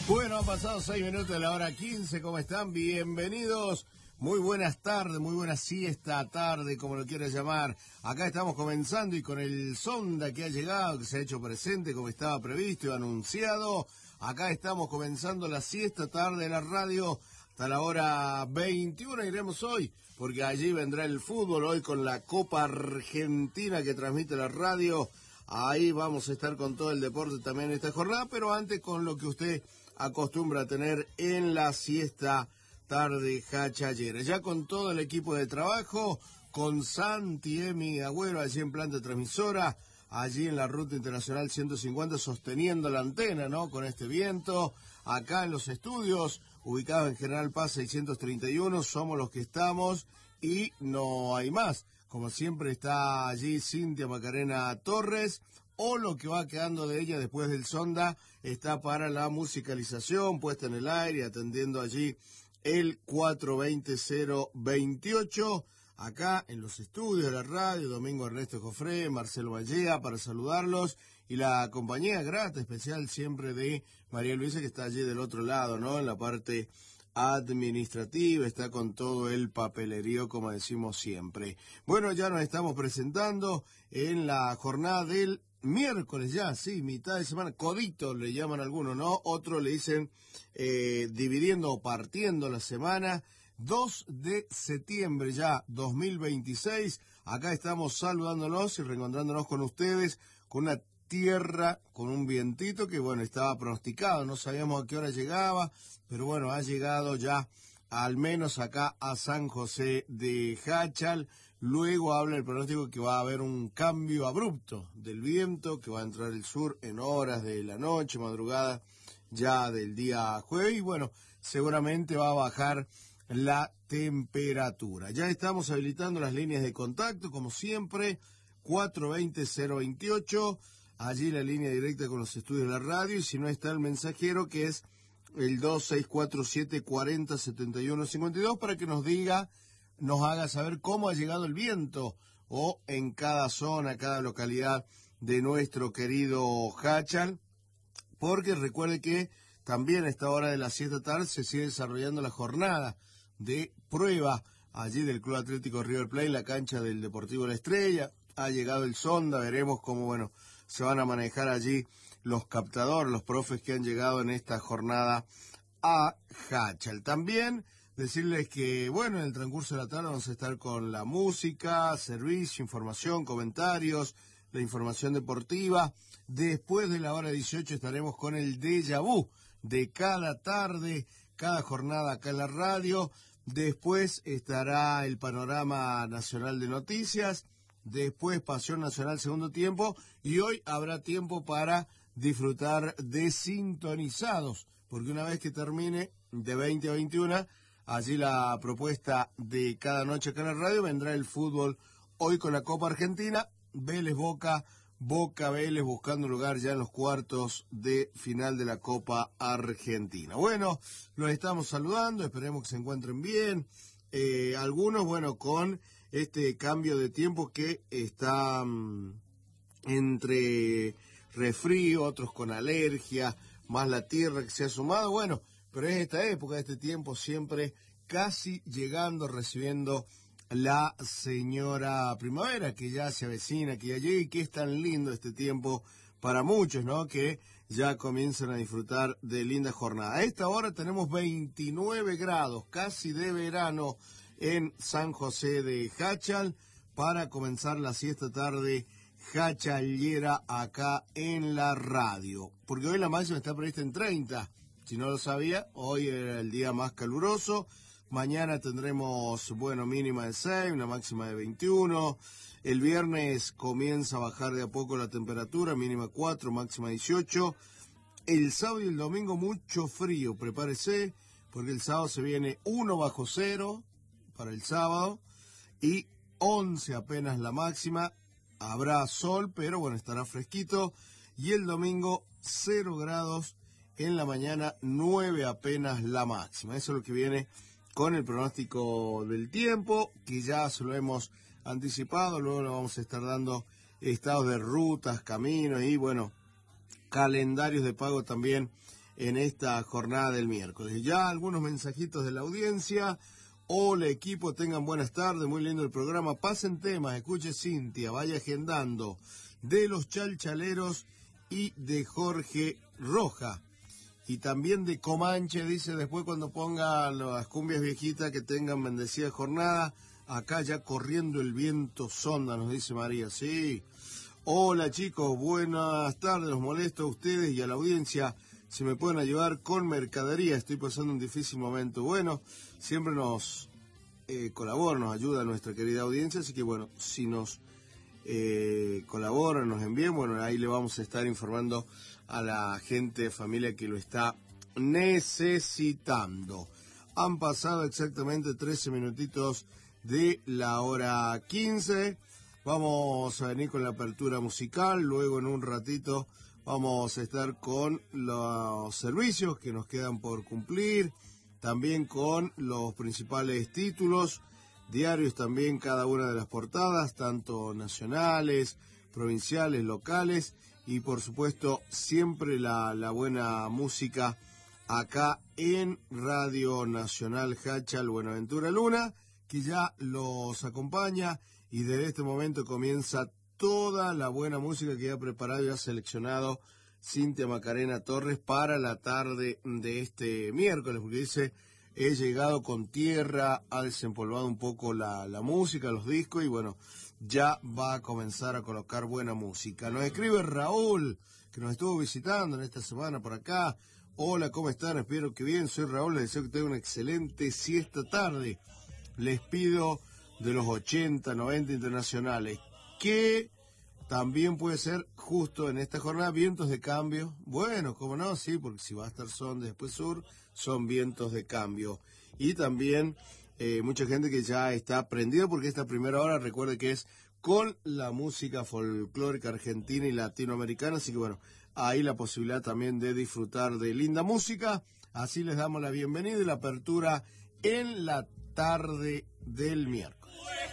Bueno, han pasado 6 minutos de la hora 15, ¿cómo están? Bienvenidos, muy buenas tardes, muy buena siesta tarde, como lo quieras llamar. Acá estamos comenzando y con el sonda que ha llegado, que se ha hecho presente como estaba previsto y anunciado. Acá estamos comenzando la siesta tarde de la radio hasta la hora 21 iremos hoy, porque allí vendrá el fútbol hoy con la Copa Argentina que transmite la radio. Ahí vamos a estar con todo el deporte también en esta jornada, pero antes con lo que usted acostumbra a tener en la siesta tarde hachallera. Ya con todo el equipo de trabajo, con Santi, Emi, Agüero, allí en planta transmisora, allí en la ruta internacional 150 sosteniendo la antena, ¿no? Con este viento, acá en los estudios, ubicados en General Paz 631, somos los que estamos y no hay más. Como siempre está allí Cintia Macarena Torres, o lo que va quedando de ella después del sonda está para la musicalización, puesta en el aire, atendiendo allí el 420-028, acá en los estudios de la radio, Domingo Ernesto Jofré, Marcelo Vallea, para saludarlos, y la compañía grata especial siempre de María Luisa, que está allí del otro lado, ¿no? En la parte administrativa, está con todo el papelerío, como decimos siempre. Bueno, ya nos estamos presentando en la jornada del miércoles ya, sí, mitad de semana, codito le llaman algunos, ¿no? Otros le dicen dividiendo o partiendo la semana. 2 de septiembre ya, 2026. Acá estamos saludándonos y reencontrándonos con ustedes con una tierra, con un vientito que, bueno, estaba pronosticado. No sabíamos a qué hora llegaba, pero bueno, ha llegado ya al menos acá a San José de Jáchal. Luego habla el pronóstico que va a haber un cambio abrupto del viento, que va a entrar el sur en horas de la noche, madrugada ya del día jueves, y bueno, seguramente va a bajar la temperatura. Ya estamos habilitando las líneas de contacto, como siempre, 420-028, allí la línea directa con los estudios de la radio, y si no está el mensajero, que es el 2647-40-7152, para que nos diga, nos haga saber cómo ha llegado el viento, o en cada zona, cada localidad de nuestro querido Jáchal, porque recuerde que también a esta hora de la siesta tarde se sigue desarrollando la jornada de prueba allí del Club Atlético River Plate, la cancha del Deportivo La Estrella. Ha llegado el sonda, veremos cómo, bueno, se van a manejar allí los captadores, los profes que han llegado en esta jornada a Jáchal. También decirles que, bueno, en el transcurso de la tarde vamos a estar con la música, servicio, información, comentarios, la información deportiva. Después de la hora 18 estaremos con el déjà vu de cada tarde, cada jornada acá en la radio. Después estará el panorama nacional de noticias. Después Pasión Nacional segundo tiempo. Y hoy habrá tiempo para disfrutar de Sintonizados, porque una vez que termine de 20 a 21, allí la propuesta de cada noche acá en la radio, vendrá el fútbol hoy con la Copa Argentina. Vélez Boca, Boca Vélez buscando lugar ya en los cuartos de final de la Copa Argentina. Bueno, los estamos saludando, esperemos que se encuentren bien. Algunos, bueno, con este cambio de tiempo que está entre resfrío, otros con alergia, más la tierra que se ha sumado. Bueno, pero es esta época, este tiempo siempre casi llegando, recibiendo la señora primavera, que ya se avecina, que ya llega, y que es tan lindo este tiempo para muchos, ¿no? Que ya comienzan a disfrutar de linda jornada. A esta hora tenemos 29 grados, casi de verano en San José de Jáchal, para comenzar la siesta tarde hachallera acá en la radio. Porque hoy la máxima está prevista en 30, si no lo sabía, hoy era el día más caluroso. Mañana tendremos, bueno, mínima de 6, una máxima de 21. El viernes comienza a bajar de a poco la temperatura, mínima 4, máxima 18. El sábado y el domingo mucho frío, prepárese, porque el sábado se viene 1 bajo 0 para el sábado y 11 apenas la máxima. Habrá sol, pero bueno, estará fresquito. Y el domingo 0 grados en la mañana, 9 apenas la máxima. Eso es lo que viene con el pronóstico del tiempo, que ya se lo hemos anticipado. Luego le vamos a estar dando estados de rutas, caminos y, bueno, calendarios de pago también en esta jornada del miércoles. Ya algunos mensajitos de la audiencia. Hola equipo, tengan buenas tardes, muy lindo el programa. Pasen temas, escuche Cintia, vaya agendando. De los Chalchaleros y de Jorge Roja. Y también de Comanche, dice después cuando ponga las cumbias viejitas que tengan bendecida jornada. Acá ya corriendo el viento sonda, nos dice María. Sí. Hola chicos, buenas tardes, los molesto a ustedes y a la audiencia. Si me pueden ayudar con mercadería, estoy pasando un difícil momento. Bueno, siempre nos colabora, nos ayuda nuestra querida audiencia, así que bueno, si nos colaboran, nos envíen, bueno, ahí le vamos a estar informando a la gente, familia que lo está necesitando. Han pasado exactamente 13 minutitos de la hora 15. Vamos a venir con la apertura musical, luego en un ratito vamos a estar con los servicios que nos quedan por cumplir, también con los principales títulos, diarios también cada una de las portadas, tanto nacionales, provinciales, locales, y por supuesto siempre la buena música acá en Radio Nacional Hachal Buenaventura Luna, que ya los acompaña, y desde este momento comienza toda la buena música que ha preparado y ha seleccionado Cintia Macarena Torres para la tarde de este miércoles, porque dice, he llegado con tierra, ha desempolvado un poco la música, los discos, y bueno, ya va a comenzar a colocar buena música. Nos escribe Raúl, que nos estuvo visitando en esta semana por acá. Hola, ¿cómo están? Espero que bien, soy Raúl, les deseo que tengan una excelente siesta tarde. Les pido de los 80, 90 internacionales, que también puede ser justo en esta jornada vientos de cambio. Bueno, como no, sí, porque si va a estar son después sur, son vientos de cambio. Y también mucha gente que ya está prendida, porque esta primera hora, recuerde que es con la música folclórica argentina y latinoamericana, así que bueno, ahí la posibilidad también de disfrutar de linda música. Así les damos la bienvenida y la apertura en la tarde del miércoles.